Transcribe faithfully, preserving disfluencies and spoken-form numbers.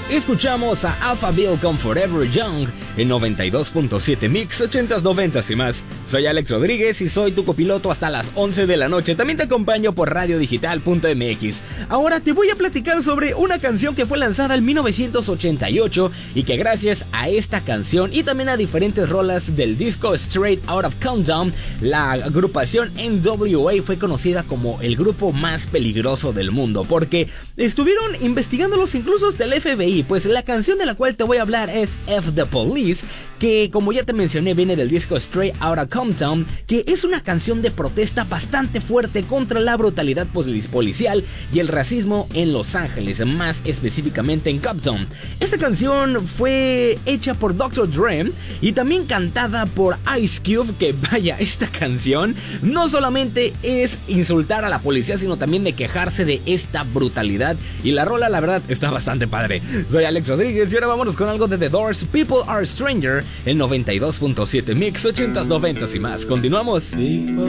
Escuchamos a Alphaville con Forever Young en noventa y dos punto siete Mix, ochentas, noventas y más. Soy Alex Rodríguez y soy tu copiloto hasta las once de la noche. También te acompaño por radio digital punto m x. Ahora te voy a platicar sobre una canción que fue lanzada en mil novecientos ochenta y ocho y que gracias a esta canción y también a diferentes rolas del disco Straight Outta Compton, la agrupación N W A fue conocida como el grupo más peligroso del mundo, porque estuvieron investigándolos incluso del F B I. Pues la canción de la cual te voy a hablar es F the Police, que como ya te mencioné viene del disco Straight Outta Compton, que es una canción de protesta bastante fuerte contra la brutalidad policial y el racismo en Los Ángeles, más específicamente en Compton. Esta canción fue hecha por doctor Dre y también cantada por Ice Cube, que vaya, esta canción no solamente es insultar a la policía, sino también de quejarse de esta brutalidad, y la rola la verdad está bastante padre. Soy Alex Rodríguez y ahora vámonos con algo de The Doors, People Are Stranger, en noventa y dos punto siete Mix, ochentas, noventas y más. Continuamos.